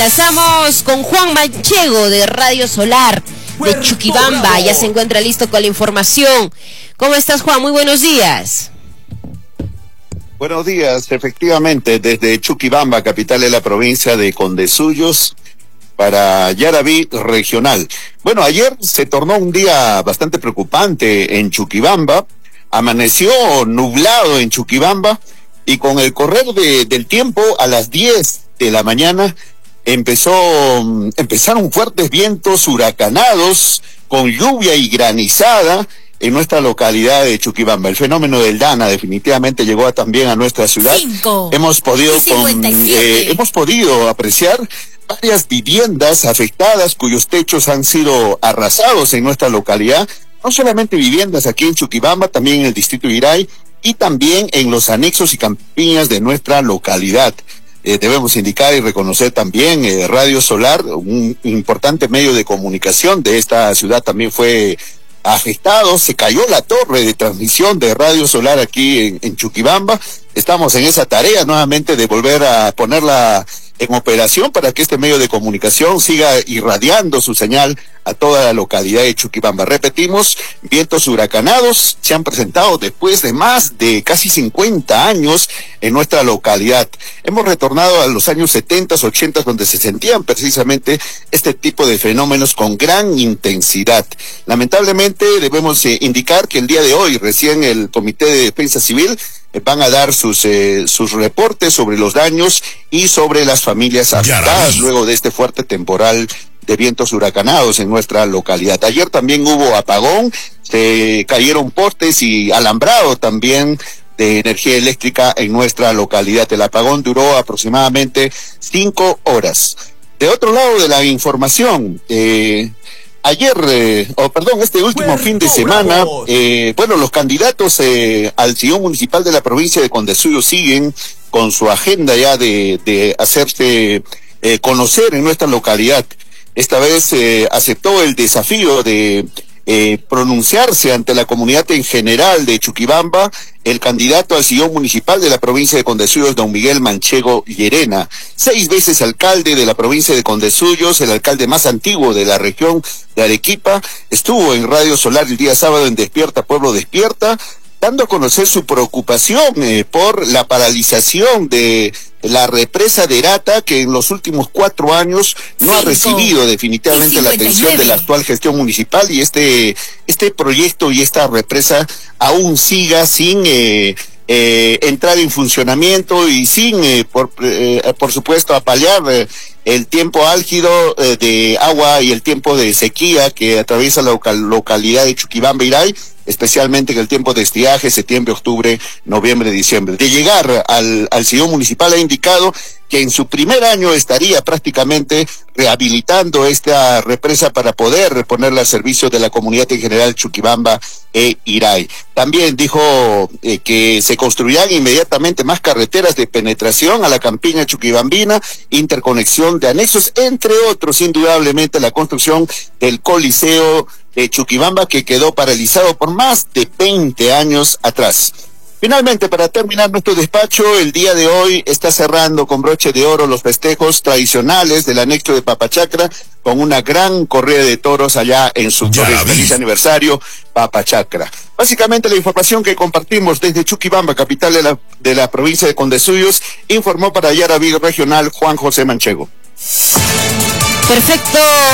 Estamos con Juan Manchego de Radio Solar de Chuquibamba. Ya se encuentra listo con la información. ¿Cómo estás, Juan? Muy buenos días. Buenos días, efectivamente, desde Chuquibamba, capital de la provincia de Condesuyos, para Yaraví Regional. Bueno, ayer se tornó un día bastante preocupante en Chuquibamba. Amaneció nublado en Chuquibamba y con el correr del tiempo, a las 10 de la mañana, empezaron fuertes vientos huracanados con lluvia y granizada en nuestra localidad de Chuquibamba. El fenómeno del Dana definitivamente llegó también a nuestra ciudad. Hemos podido apreciar varias viviendas afectadas cuyos techos han sido arrasados en nuestra localidad. No solamente viviendas aquí en Chuquibamba, también en el distrito de Iray y también en los anexos y campiñas de nuestra localidad. Debemos indicar y reconocer también Radio Solar, un importante medio de comunicación de esta ciudad, también fue afectado. Se cayó la torre de transmisión de Radio Solar aquí en Chuquibamba. Estamos en esa tarea nuevamente de volver a ponerla en operación para que este medio de comunicación siga irradiando su señal a toda la localidad de Chuquibamba. Repetimos, vientos huracanados se han presentado después de más de casi 50 años en nuestra localidad. Hemos retornado a los años 70, 80, donde se sentían precisamente este tipo de fenómenos con gran intensidad. Lamentablemente debemos indicar que el día de hoy recién el Comité de Defensa Civil van a dar sus reportes sobre los daños y sobre las familias afectadas luego de este fuerte temporal de vientos huracanados en nuestra localidad. Ayer también hubo apagón, se cayeron postes y alambrado también de energía eléctrica en nuestra localidad. El apagón duró aproximadamente 5 horas. De otro lado de la información, este último fin de semana, los candidatos al sillón municipal de la provincia de Condesuyos siguen con su agenda ya de hacerse conocer en nuestra localidad. Esta vez aceptó el desafío de pronunciarse ante la comunidad en general de Chuquibamba el candidato al sillón municipal de la provincia de Condesuyos, don Miguel Manchego Llerena, 6 veces alcalde de la provincia de Condesuyos, el alcalde más antiguo de la región de Arequipa. Estuvo en Radio Solar el día sábado en Despierta Pueblo Despierta, dando a conocer su preocupación por la paralización de la represa de Herata, que en los últimos 4 años no ha recibido definitivamente la atención de la actual gestión municipal, y este proyecto y esta represa aún siga sin entrar en funcionamiento y sin, por supuesto, apalear el tiempo álgido de agua y el tiempo de sequía que atraviesa la localidad de Chuquibamba, Iray, especialmente en el tiempo de estiaje, septiembre, octubre, noviembre, diciembre. De llegar al sillón municipal, ha indicado que en su primer año estaría prácticamente rehabilitando esta represa para poder ponerla al servicio de la comunidad en general Chuquibamba e Iray. También dijo que se construirán inmediatamente más carreteras de penetración a la campiña chuquibambina, interconexión de anexos, entre otros, indudablemente la construcción del Coliseo de Chuquibamba, que quedó paralizado por más de 20 años atrás. Finalmente, para terminar nuestro despacho, el día de hoy está cerrando con broche de oro los festejos tradicionales del anexo de Papachacra, con una gran corrida de toros allá en su feliz aniversario, Papachacra. Básicamente la información que compartimos desde Chuquibamba, capital de la provincia de Condesuyos, informó para Yaraví Regional Juan José Manchego. Perfecto.